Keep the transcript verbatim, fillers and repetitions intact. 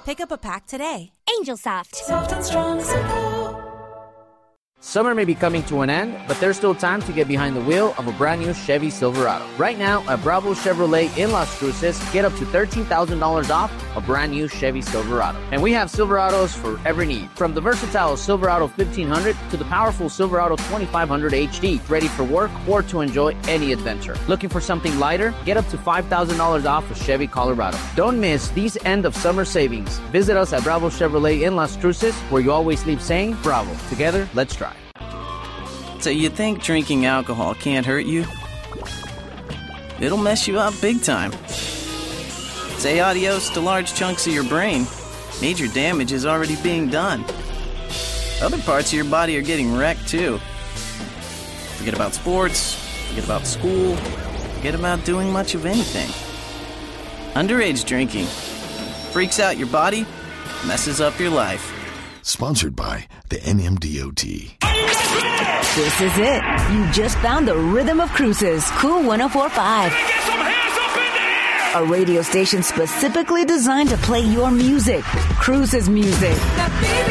Pick up a pack today. Angel Soft. Soft and strong, simple. Summer may be coming to an end, but there's still time to get behind the wheel of a brand new Chevy Silverado. Right now, at Bravo Chevrolet in Las Cruces, get up to thirteen thousand dollars off a brand new Chevy Silverado. And we have Silverados for every need. From the versatile Silverado fifteen hundred to the powerful Silverado twenty-five hundred H D, ready for work or to enjoy any adventure. Looking for something lighter? Get up to five thousand dollars off a Chevy Colorado. Don't miss these end of summer savings. Visit us at Bravo Chevrolet in Las Cruces, where you always leave saying, Bravo. Together, let's drive. So you think drinking alcohol can't hurt you? It'll mess you up big time. Say adios to large chunks of your brain. Major damage is already being done. Other parts of your body are getting wrecked too. Forget about sports, forget about school, forget about doing much of anything. Underage drinking freaks out your body, messes up your life. Sponsored by the N M D O T. This is it. You just found the rhythm of Cruces. Cool one oh four point five. A radio station specifically designed to play your music. Cruces music.